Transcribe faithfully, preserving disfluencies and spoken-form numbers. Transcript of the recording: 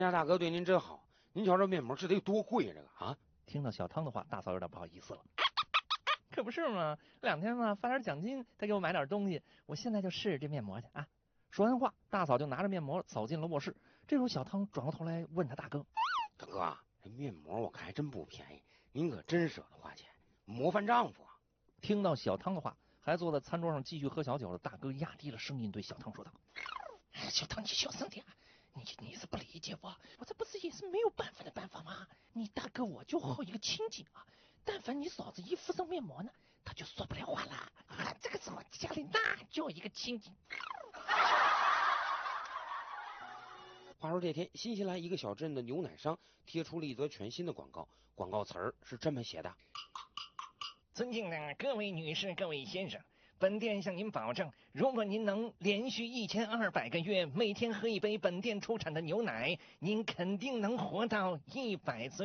家大哥对您真好，您瞧这面膜这得有多贵这个啊！ 听到小汤的话，大嫂有点不好意思了。可不是嘛，两天嘛发点奖金，他给我买点东西，我现在就试试这面膜去啊！说完话，大嫂就拿着面膜走进了卧室。这时候小汤转过头来问他大哥：“ 大哥啊，这面膜我看还真不便宜，您可真舍得花钱，模范丈夫啊！” 听到小汤的话，还坐在餐桌上继续喝小酒的大哥压低了声音对小汤说道：“小汤，你小声点，你你是不理解我，我这不是也是没有办法的办法吗？你大哥我就好一个清静啊，但凡你嫂子一敷上面膜呢，他就说不了话了啊。这个时候家里那就一个清静。” 话说这天，新西兰一个小镇的牛奶商贴出了一则全新的广告，广告词儿是这么写的：“ 尊敬的各位女士、各位先生，本店向您保证，如果您能连续一千二百个月每天喝一杯本店出产的牛奶，您肯定能活到一百岁。”